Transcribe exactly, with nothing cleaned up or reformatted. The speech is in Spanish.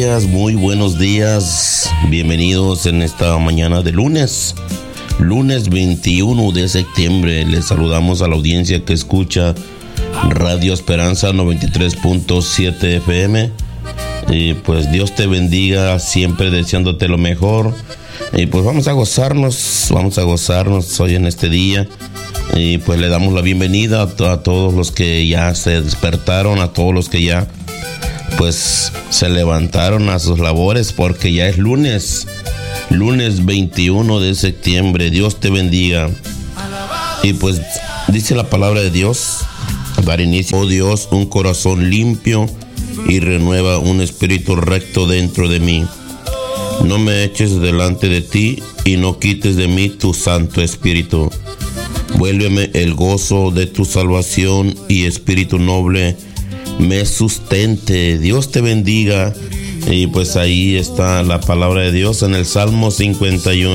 Muy buenos días, bienvenidos en esta mañana de lunes, lunes veintiuno de septiembre. Les saludamos a la audiencia que escucha Radio Esperanza noventa y tres punto siete F M. Y pues Dios te bendiga, siempre deseándote lo mejor. Y pues vamos a gozarnos, vamos a gozarnos hoy en este día. Y pues le damos la bienvenida a, to- a todos los que ya se despertaron, a todos los que ya pues se levantaron a sus labores, porque ya es lunes, lunes veintiuno de septiembre. Dios te bendiga. Y pues dice la palabra de Dios, dar inicio: oh Dios, un corazón limpio y renueva un espíritu recto dentro de mí. No me eches delante de ti y no quites de mí tu Santo Espíritu. Vuélveme el gozo de tu salvación y espíritu noble me sustente. Dios te bendiga. Y pues ahí está la palabra de Dios en el Salmo cincuenta y uno.